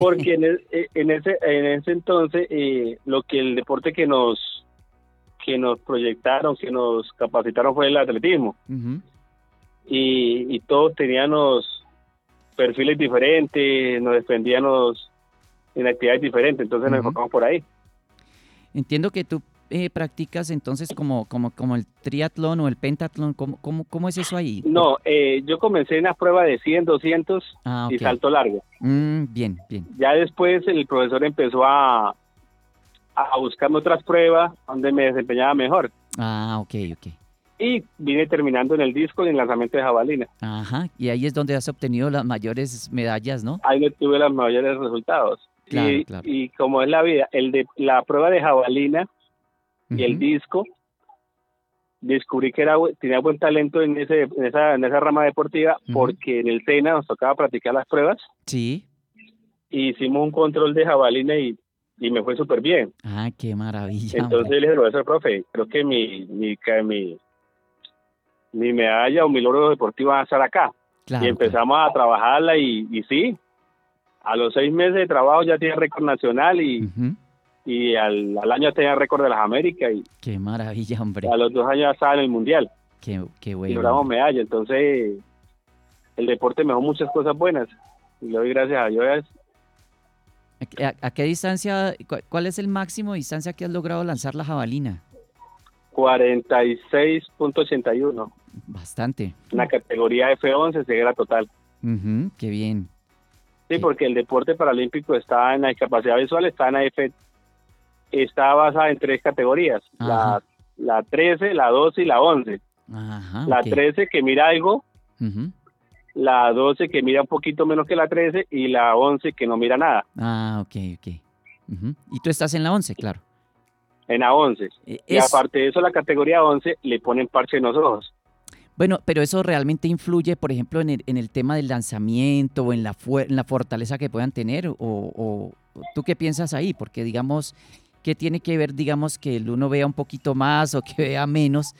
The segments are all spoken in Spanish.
porque en ese entonces lo que el deporte que nos proyectaron, que nos capacitaron fue el atletismo. Ujú. Y todos teníamos perfiles diferentes, nos defendíamos en actividades diferentes, entonces nos Ujú. enfocamos por ahí. Entiendo que tú practicas entonces como el triatlón o el pentatlón. ¿Cómo es eso ahí? No, yo comencé en las pruebas de 100, 200 Ah, y ok. salto largo. Bien, bien. Ya después el profesor empezó a buscarme otras pruebas donde me desempeñaba mejor. Ah, ok, ok. Y vine terminando en el disco y en el lanzamiento de jabalina. Ajá. Y ahí es donde has obtenido las mayores medallas, ¿no? Ahí no tuve los mayores resultados. Claro, Y, claro. y como es la vida, la prueba de jabalina y el Ujú. disco, descubrí que tenía buen talento en esa rama deportiva Ujú. porque en el SENA nos tocaba practicar las pruebas. Sí. Y hicimos un control de jabalina y me fue súper bien. Ah, qué maravilla, Entonces hombre. le dije, profesor, profe, creo que mi medalla o mi logro deportivo va a estar acá. Y Claro, claro. empezamos a trabajarla y sí, a los 6 meses de trabajo ya tenía récord nacional Ujú. y al año tenía récord de las Américas y Qué maravilla, hombre. a los 2 años ya estaba en el Mundial Qué y bueno, logramos hombre. medalla. Entonces el deporte me dejó muchas cosas buenas y le doy gracias a Dios. ¿A qué distancia, cuál es el máximo de distancia que has logrado lanzar la jabalina? 46.81, Bastante. una categoría F11, ceguera total. Ujú, qué bien. Sí, Qué- porque el deporte paralímpico está en la discapacidad visual, está basada en 3 categorías, Ajá, la 13, la 12 y la 11. ajá, La ok. 13 que mira algo, Ujú. la 12 que mira un poquito menos que la 13 y la 11 que no mira nada, Ah, ok, ok. Ujú. Y tú estás en la 11, claro. en la 11. Y Es, aparte de eso, la categoría 11 le ponen parche en los ojos. bueno, pero eso realmente influye, por ejemplo, en el tema del lanzamiento o en la fortaleza que puedan tener, o ¿tú qué piensas ahí? Porque, digamos, ¿qué tiene que ver, digamos, que el uno vea un poquito más o que vea menos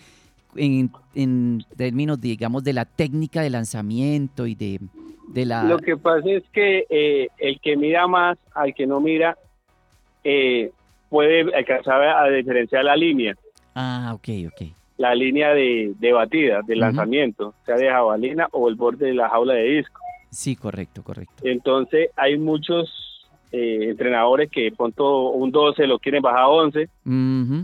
en términos, digamos, de la técnica de lanzamiento y de Lo la... que pasa es que el que mira más al que no mira eh, puede alcanzar a diferenciar Ah, ok, ok. la línea de batida, de Ujú. lanzamiento, sea de jabalina o el borde de la jaula de disco. Sí, correcto, correcto. Entonces hay muchos entrenadores que pronto un 12 lo quieren bajar a 11 Ujú.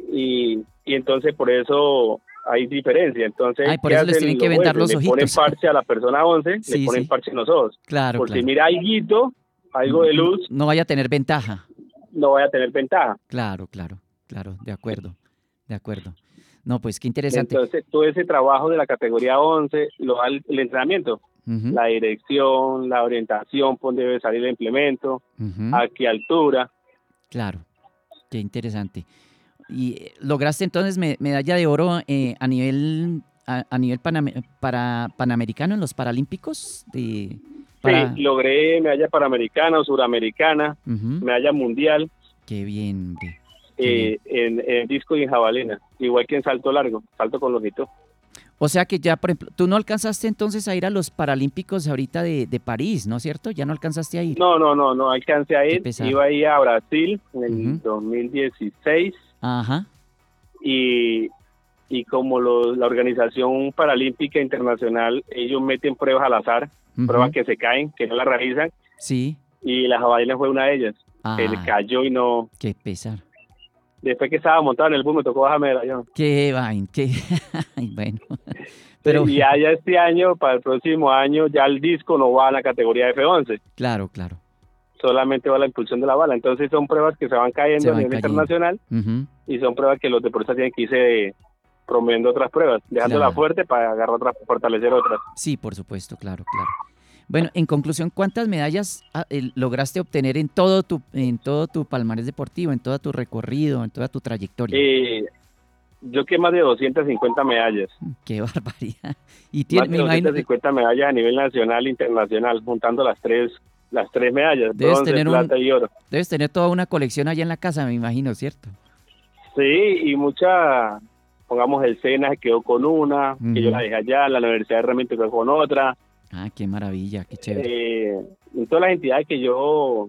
y entonces por eso hay diferencia. Ay, Entonces, por ¿qué eso les tienen hacen que los vendar jueces? los Le ponen ojitos. parche a la persona 11, le Sí, ponen sí. parche en los ojos. Claro, Por si claro. mira alguito, algo de luz, No vaya a tener ventaja. no vaya a tener ventaja. Claro, claro, claro, de acuerdo, de acuerdo. No, pues qué interesante. Entonces, todo ese trabajo de la categoría 11 lo da el entrenamiento, Ujú, la dirección, la orientación, por dónde debe salir el implemento, ujú, a qué altura. claro, qué interesante. Y lograste entonces medalla de oro a nivel panamericano en los Paralímpicos Sí, para. logré medalla panamericana, suramericana, Ujú, medalla mundial qué bien, hombre, qué bien. en disco y en jabalina, igual que en salto largo, salto con longitud. O sea que ya, por ejemplo, tú no alcanzaste entonces a ir a los Paralímpicos ahorita de París, ¿no es cierto? Ya no alcanzaste a ir. No, no, no, no alcancé a Qué ir. pesar. Iba a ir a Brasil en Ujú, el 2016 ajá. y, y como la Organización Paralímpica Internacional, ellos meten pruebas al azar, pruebas Ujú, que se caen, que no las realizan, sí. y la jabalina fue una de ellas. Se le Ay, cayó y no. qué pesar. Después que estaba montado en el bus me tocó bajarme del avión. Qué vaina, qué. Ay, bueno. Sí, Pero y ya este año, para el próximo año, ya el disco no va a la categoría F11, claro, claro. solamente va a la impulsión de la bala. Entonces son pruebas que se van Se cayendo a van nivel cayendo. internacional Ujú, y son pruebas que los deportistas tienen que irse promoviendo otras pruebas, dejándola claro. fuerte para agarrar otras, fortalecer otras. Sí, por supuesto, claro, claro. Bueno, en conclusión, ¿cuántas medallas lograste obtener en todo tu palmarés deportivo, en todo tu recorrido, en toda tu trayectoria? Eh, yo que más de 250 medallas, Qué barbaridad. Y más de me imagino, 250 medallas a nivel nacional e internacional, juntando las tres medallas, debes bronce, tener un, plata y oro. debes tener toda una colección allá en la casa, me imagino, ¿cierto? Sí, y pongamos el SENA se quedó con una, que yo la Ujú, dejé allá, la Universidad de Herramientas quedó con otra, Ah, qué maravilla, qué chévere. En todas las entidades